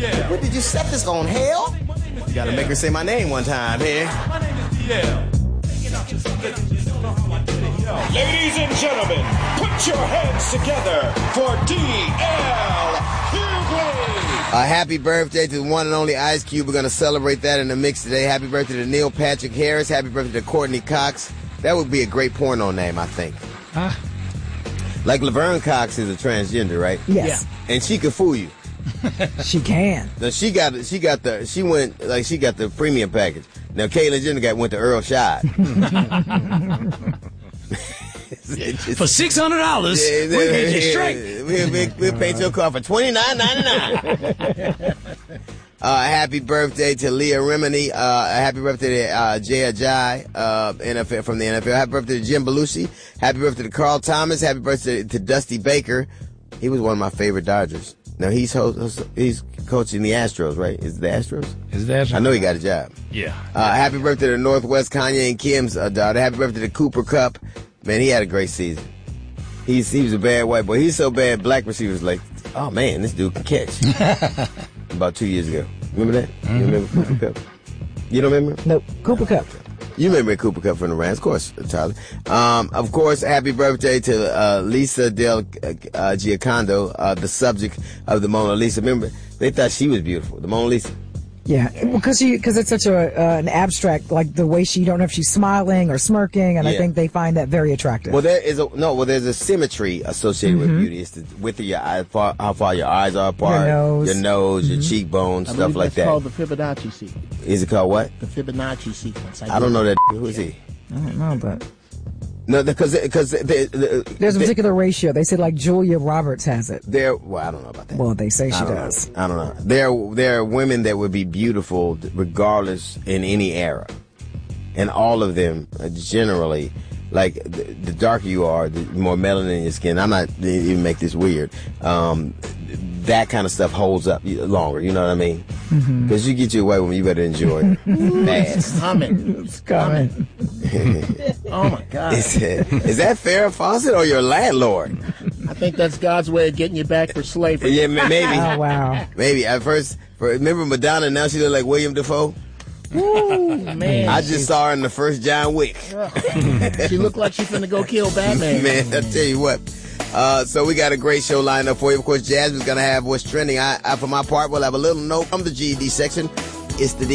DL. What did you set this on, hell? You gotta make her say my name one time here. My name is DL. Ladies and gentlemen, put your hands together for DL Hughley. Happy birthday to the one and only Ice Cube. We're gonna celebrate that in the mix today. Happy birthday to Neil Patrick Harris. Happy birthday to Courtney Cox. That would be a great porno name, I think. Like Laverne Cox is a transgender, right? Yes. Yeah. And she could fool you. She can. Now she got the premium package. Now Caitlyn Jenner went to Earl Shide. For $600, we get you straight. We'll paint your car for $29.99. Happy birthday to Leah Remini. Happy birthday to Jay Ajayi, NFL from the NFL. Happy birthday to Jim Belushi. Happy birthday to Carl Thomas. Happy birthday to Dusty Baker. He was one of my favorite Dodgers. Now he's coaching the Astros, right? Is it the Astros? Is that? I know he got a job. Yeah. Happy birthday to Northwest Kanye and Kim's daughter. Happy birthday to Cooper Kupp. Man, he had a great season. He was a bad white boy. He's so bad, black receivers like, oh man, this dude can catch. About 2 years ago. Remember that? Mm-hmm. You remember Cooper Kupp? You don't remember? Nope. Cooper Kupp. You remember Cooper Kupp from the Rams, of course, Tyler. Of course, happy birthday to Lisa Del Giocondo, the subject of the Mona Lisa. Remember, they thought she was beautiful, the Mona Lisa. Yeah, because it's such an abstract, like the way you don't know if she's smiling or smirking, and I think they find that very attractive. Well, there's a symmetry associated with beauty. It's with your eyes, how far your eyes are apart, your nose, your cheekbones, stuff like that. It's called the Fibonacci sequence. Is it called what? The Fibonacci sequence. I don't know that. Who is he? I don't know, but. No, because there's a particular ratio. They said like Julia Roberts has it. Well, I don't know about that. Well, they say she does. I don't know. There are women that would be beautiful regardless in any era, and all of them generally, like the darker you are, the more melanin in your skin. I'm not even make this weird. That kind of stuff holds up longer. You know what I mean? Because you get your white woman, you better enjoy it fast. It's coming. Oh my God! Is that Farrah Fawcett or your landlord? I think that's God's way of getting you back for slavery. Yeah, maybe. Oh wow. Maybe at first. Remember Madonna? Now she look like William Dafoe. Ooh, man. I just saw her in the first John Wick. She looked like she's finna go kill Batman. Man, I tell you what. So we got a great show lined up for you. Of course, Jasmine's going to have what's trending. I, for my part, will have a little note from the GED section. It's the